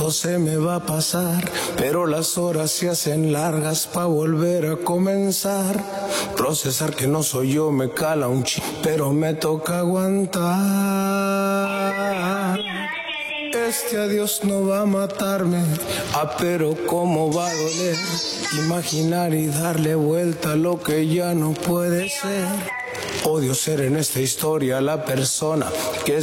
Se me va a pasar, pero las horas se hacen largas pa' volver a comenzar. Procesar que no soy yo me cala un pero me toca aguantar. Este adiós no va a matarme, pero cómo va a doler. Imaginar y darle vuelta a lo que ya no puede ser. Odio ser en esta historia la persona que